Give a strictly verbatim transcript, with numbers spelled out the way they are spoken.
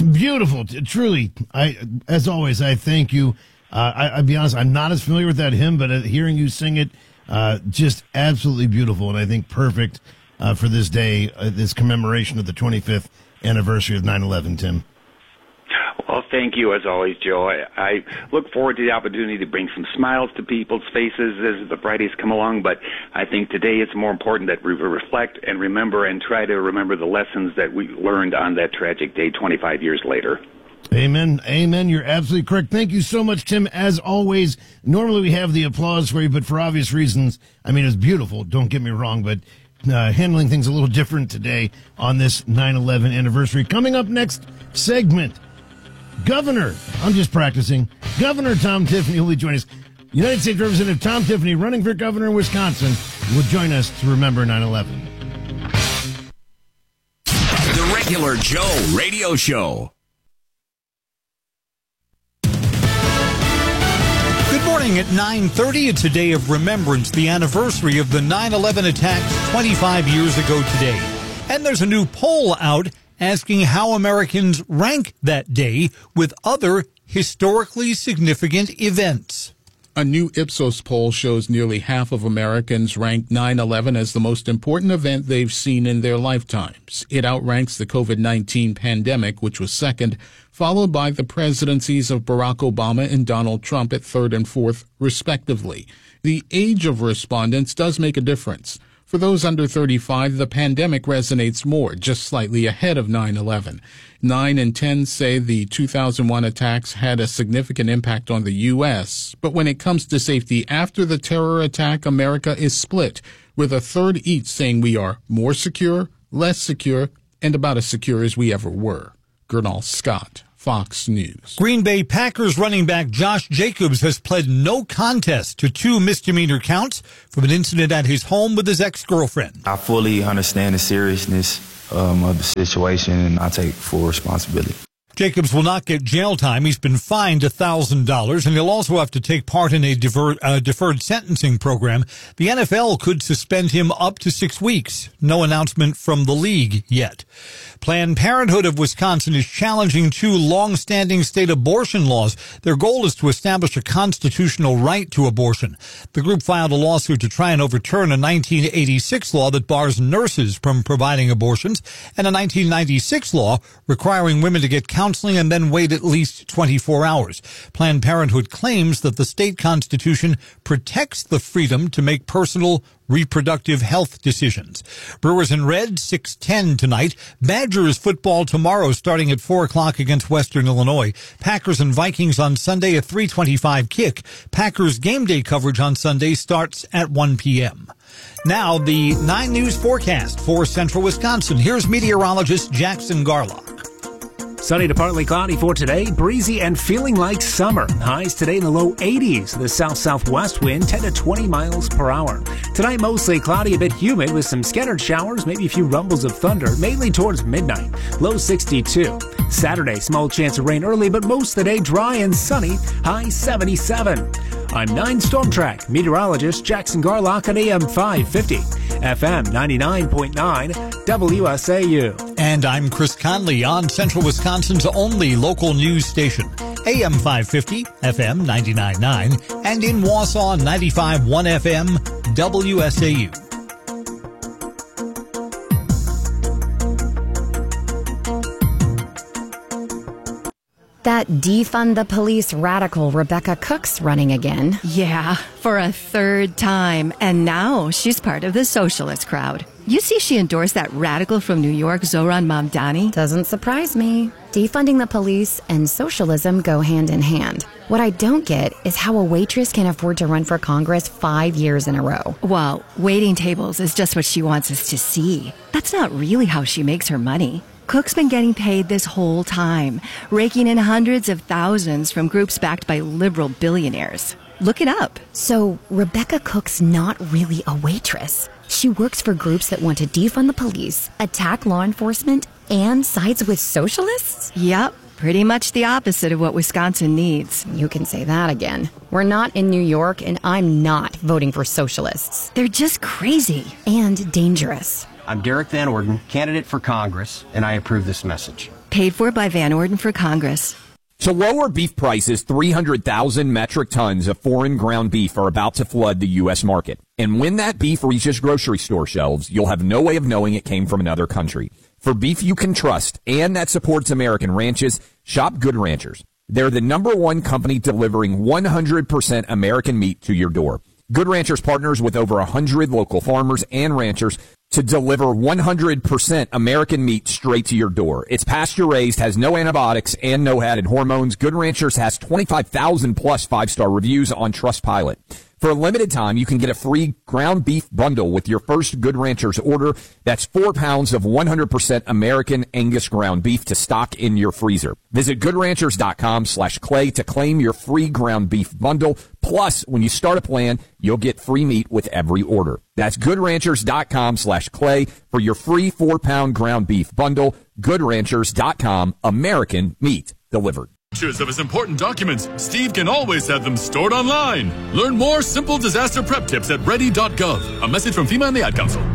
Beautiful, truly. I, as always, I thank you. Uh, I, I'll be honest, I'm not as familiar with that hymn, but uh, hearing you sing it, uh, just absolutely beautiful, and I think perfect uh, for this day, uh, this commemoration of the twenty-fifth anniversary of nine eleven, Tim. Well, thank you, as always, Joe. I, I look forward to the opportunity to bring some smiles to people's faces as the Fridays come along, but I think today it's more important that we reflect and remember and try to remember the lessons that we learned on that tragic day twenty-five years later. Amen. Amen. You're absolutely correct. Thank you so much, Tim. As always, normally we have the applause for you, but for obvious reasons, I mean, it's beautiful. Don't get me wrong, but uh, handling things a little different today on this nine eleven anniversary. Coming up next segment, Governor, I'm just practicing, Governor Tom Tiffany will be joining us. United States Representative Tom Tiffany, running for governor in Wisconsin, will join us to remember nine eleven. The Regular Joe Radio Show. Good morning at nine thirty. It's a day of remembrance, the anniversary of the nine eleven attacks twenty-five years ago today. And there's a new poll out asking how Americans rank that day with other historically significant events. A new Ipsos poll shows nearly half of Americans rank nine eleven as the most important event they've seen in their lifetimes. It outranks the COVID nineteen pandemic, which was second, followed by the presidencies of Barack Obama and Donald Trump at third and fourth, respectively. The age of respondents does make a difference. For those under thirty-five, the pandemic resonates more, just slightly ahead of nine eleven. Nine and ten say the two thousand one attacks had a significant impact on the U S, but when it comes to safety after the terror attack, America is split, with a third each saying we are more secure, less secure, and about as secure as we ever were. Gernal Scott, Fox News. Green Bay Packers running back Josh Jacobs has pled no contest to two misdemeanor counts from an incident at his home with his ex-girlfriend. I fully understand the seriousness um, of the situation, and I take full responsibility. Jacobs will not get jail time. He's been fined one thousand dollars, and he'll also have to take part in a defer, uh, deferred sentencing program. The N F L could suspend him up to six weeks. No announcement from the league yet. Planned Parenthood of Wisconsin is challenging two long-standing state abortion laws. Their goal is to establish a constitutional right to abortion. The group filed a lawsuit to try and overturn a nineteen eighty-six law that bars nurses from providing abortions and a nineteen ninety-six law requiring women to get counseling and then wait at least twenty-four hours. Planned Parenthood claims that the state constitution protects the freedom to make personal reproductive health decisions. Brewers in red, six ten tonight. Badgers football tomorrow starting at four o'clock against Western Illinois. Packers and Vikings on Sunday at three twenty-five kick. Packers game day coverage on Sunday starts at one p.m. Now the nine News forecast for central Wisconsin. Here's meteorologist Jackson Garlock. Sunny to partly cloudy for today, breezy and feeling like summer. Highs today in the low eighties. The south-southwest wind ten to twenty miles per hour. Tonight mostly cloudy, a bit humid with some scattered showers, maybe a few rumbles of thunder, mainly towards midnight. Low sixty-two. Saturday, small chance of rain early, but most of the day dry and sunny. High seventy-seven. I'm nine Storm Track meteorologist Jackson Garlock on A M five fifty, F M ninety-nine point nine, W S A U. And I'm Chris Conley on Central Wisconsin's only local news station, A M five fifty, F M ninety-nine point nine, and in Wausau, ninety-five point one F M, W S A U. That defund the police radical Rebecca Cook's running again. Yeah, for a third time. And now she's part of the socialist crowd. You see she endorsed that radical from New York, Zohran Mamdani? Doesn't surprise me. Defunding the police and socialism go hand in hand. What I don't get is how a waitress can afford to run for Congress five years in a row. Well, waiting tables is just what she wants us to see. That's not really how she makes her money. Cook's been getting paid this whole time, raking in hundreds of thousands from groups backed by liberal billionaires. Look it up. So Rebecca Cook's not really a waitress. She works for groups that want to defund the police, attack law enforcement, and sides with socialists? Yep, pretty much the opposite of what Wisconsin needs. You can say that again. We're not in New York, and I'm not voting for socialists. They're just crazy. And dangerous. I'm Derek Van Orden, candidate for Congress, and I approve this message. Paid for by Van Orden for Congress. To lower beef prices, three hundred thousand metric tons of foreign ground beef are about to flood the U S market. And when that beef reaches grocery store shelves, you'll have no way of knowing it came from another country. For beef you can trust and that supports American ranches, shop Good Ranchers. They're the number one company delivering one hundred percent American meat to your door. Good Ranchers partners with over one hundred local farmers and ranchers to deliver one hundred percent American meat straight to your door. It's pasture-raised, has no antibiotics, and no added hormones. Good Ranchers has twenty-five thousand plus five-star reviews on Trustpilot. For a limited time, you can get a free ground beef bundle with your first Good Ranchers order. That's four pounds of one hundred percent American Angus ground beef to stock in your freezer. Visit goodranchers.com slash clay to claim your free ground beef bundle. Plus, when you start a plan, you'll get free meat with every order. That's goodranchers.com slash clay for your free four-pound ground beef bundle. Goodranchers.com, American meat delivered. Pictures of his important documents, Steve can always have them stored online. Learn more simple disaster prep tips at ready dot gov. A message from FEMA and the Ad Council.